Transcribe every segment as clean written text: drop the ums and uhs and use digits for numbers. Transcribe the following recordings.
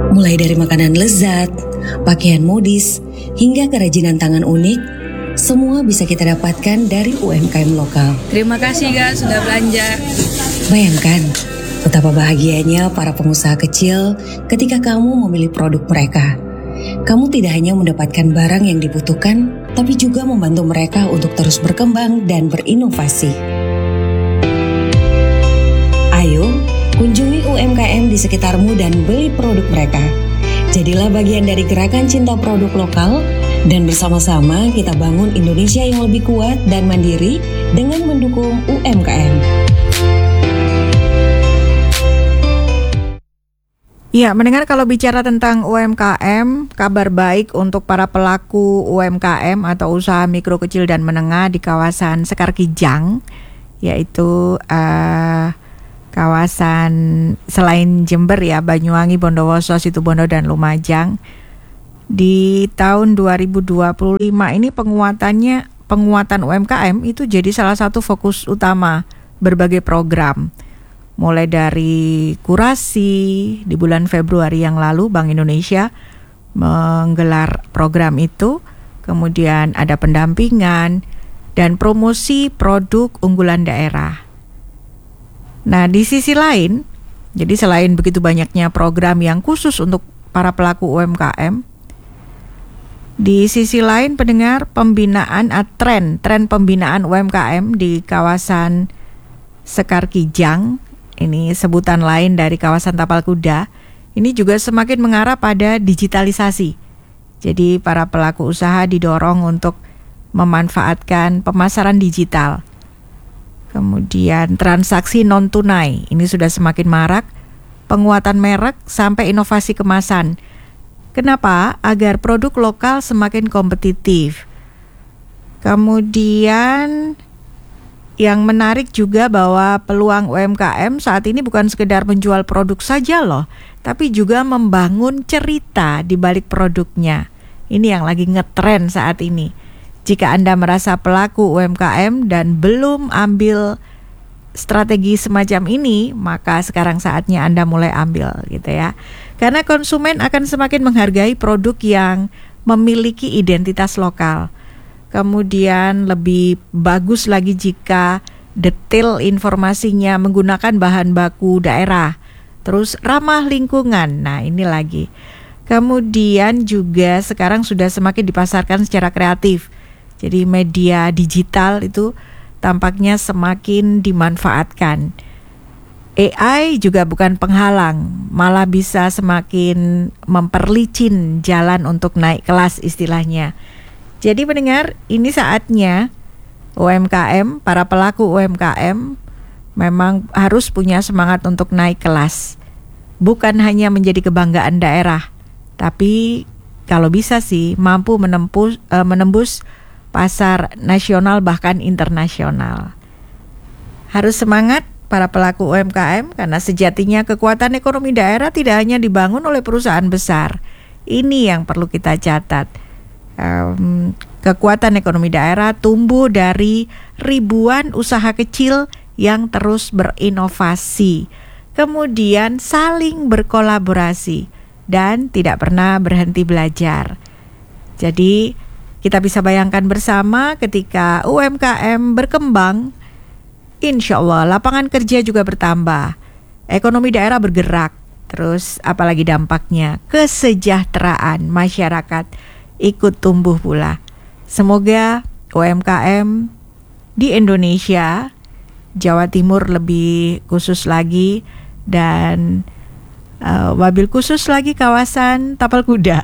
Mulai dari makanan lezat, pakaian modis, hingga kerajinan tangan unik, semua bisa kita dapatkan dari UMKM lokal. Terima kasih guys sudah belanja. Bayangkan betapa bahagianya para pengusaha kecil ketika kamu memilih produk mereka. Kamu tidak hanya mendapatkan barang yang dibutuhkan, tapi juga membantu mereka untuk terus berkembang dan berinovasi. Ayo, kunjungi UMKM di sekitarmu dan beli produk mereka. Jadilah bagian dari gerakan cinta produk lokal dan bersama-sama kita bangun Indonesia yang lebih kuat dan mandiri dengan mendukung UMKM. Ya, mendengar kalau bicara tentang UMKM, kabar baik untuk para pelaku UMKM atau usaha mikro kecil dan menengah di kawasan Sekar Kijang, yaitu kawasan selain Jember ya, Banyuwangi, Bondowoso, Situbondo dan Lumajang. Di tahun 2025 ini penguatan UMKM itu jadi salah satu fokus utama berbagai program. Mulai dari kurasi di bulan Februari yang lalu Bank Indonesia menggelar program itu, kemudian ada pendampingan dan promosi produk unggulan daerah. Nah, di sisi lain, jadi selain begitu banyaknya program yang khusus untuk para pelaku UMKM, di sisi lain pendengar pembinaan tren pembinaan UMKM di kawasan Sekar Kijang, ini sebutan lain dari kawasan Tapal Kuda, ini juga semakin mengarah pada digitalisasi. Jadi para pelaku usaha didorong untuk memanfaatkan pemasaran digital. Kemudian transaksi non tunai, ini sudah semakin marak, penguatan merek sampai inovasi kemasan. Kenapa? Agar produk lokal semakin kompetitif. Kemudian yang menarik juga bahwa peluang UMKM saat ini bukan sekedar menjual produk saja loh, tapi juga membangun cerita di balik produknya. Ini yang lagi ngetren saat ini. Jika Anda merasa pelaku UMKM dan belum ambil strategi semacam ini, maka sekarang saatnya Anda mulai ambil gitu ya. Karena konsumen akan semakin menghargai produk yang memiliki identitas lokal. Kemudian lebih bagus lagi jika detail informasinya menggunakan bahan baku daerah. Terus ramah lingkungan. Nah, ini lagi. Kemudian juga sekarang sudah semakin dipasarkan secara kreatif. Jadi media digital itu tampaknya semakin dimanfaatkan. AI juga bukan penghalang, malah bisa semakin memperlicin jalan untuk naik kelas istilahnya. Jadi pendengar, ini saatnya UMKM, para pelaku UMKM memang harus punya semangat untuk naik kelas. Bukan hanya menjadi kebanggaan daerah, tapi kalau bisa sih mampu menembus pasar nasional bahkan internasional. Harus semangat para pelaku UMKM karena sejatinya kekuatan ekonomi daerah tidak hanya dibangun oleh perusahaan besar. Ini yang perlu kita catat. Kekuatan ekonomi daerah tumbuh dari ribuan usaha kecil yang terus berinovasi, kemudian saling berkolaborasi dan tidak pernah berhenti belajar. Jadi kita bisa bayangkan bersama ketika UMKM berkembang, insya Allah lapangan kerja juga bertambah, ekonomi daerah bergerak, terus apalagi dampaknya kesejahteraan masyarakat ikut tumbuh pula. Semoga UMKM di Indonesia, Jawa Timur lebih khusus lagi, dan wabil khusus lagi kawasan Tapal Kuda,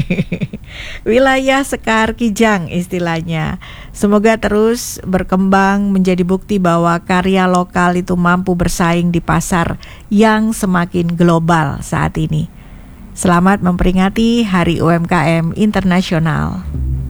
wilayah Sekar Kijang istilahnya. Semoga terus berkembang menjadi bukti bahwa karya lokal itu mampu bersaing di pasar yang semakin global saat ini. Selamat memperingati Hari UMKM Internasional.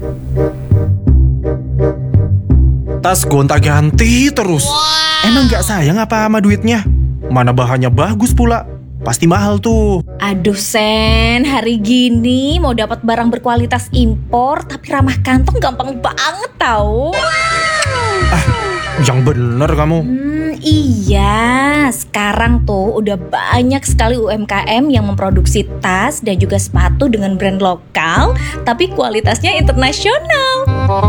Tas gonta-ganti terus. Emang gak sayang apa sama duitnya? Mana bahannya bagus pula. Pasti mahal tuh. Aduh Sen, hari gini mau dapat barang berkualitas impor tapi ramah kantong gampang banget tau. Yang bener kamu. Iya, sekarang tuh udah banyak sekali UMKM yang memproduksi tas dan juga sepatu dengan brand lokal, tapi kualitasnya internasional.